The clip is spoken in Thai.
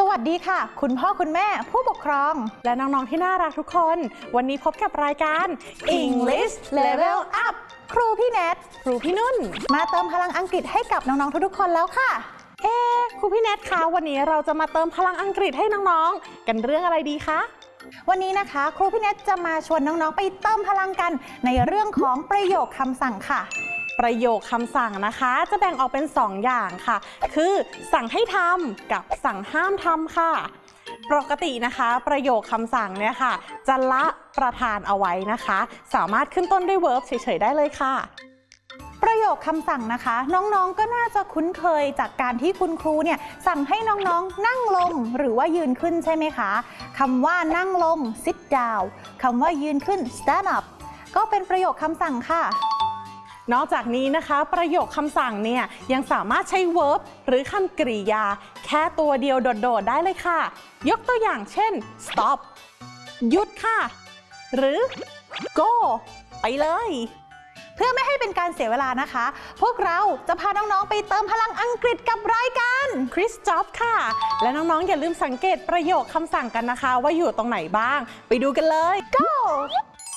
วัสดีค่ะคุณพ่อคุณแม่ผู้ปกครองและน้องๆที่น่ารักทุกคนวันนี้พบกับรายการ English Level Up ครูพี่แนทครูพี่นุ่นมาเติมพลังอังกฤษให้กับน้องๆทุกๆคนแล้วค่ะครูพี่แนทคะวันนี้เราจะมาเติมพลังอังกฤษให้น้องๆกันเรื่องอะไรดีคะวันนี้นะคะครูพี่แนทจะมาชวนน้องๆไปเติมพลังกันในเรื่องของประโยคคำสั่งค่ะประโยคคำสั่งนะคะจะแบ่งออกเป็น2อย่างค่ะคือสั่งให้ทำกับสั่งห้ามทำค่ะปกตินะคะประโยคคำสั่งเนี่ยค่ะจะละประธานเอาไว้นะคะสามารถขึ้นต้นด้วย verb เฉยๆได้เลยค่ะประโยคคำสั่งนะคะน้องๆก็น่าจะคุ้นเคยจากการที่คุณครูเนี่ยสั่งให้น้องๆนั่งลงหรือว่ายืนขึ้นใช่ไหมคะคำว่านั่งลง sit down คำว่ายืนขึ้น stand up ก็เป็นประโยคคำสั่งค่ะนอกจากนี้นะคะประโยคคำสั่งเนี่ยยังสามารถใช้ verb หรือคำกริยาแค่ตัวเดียวโดดๆได้เลยค่ะยกตัวอย่างเช่น stop หยุดค่ะหรือ go ไปเลยเพื่อไม่ให้เป็นการเสียเวลานะคะพวกเราจะพาน้องๆไปเติมพลังอังกฤษกับรายการ Chris Job ค่ะและน้องๆอย่าลืมสังเกตประโยคคำสั่งกันนะคะว่าอยู่ตรงไหนบ้างไปดูกันเลย go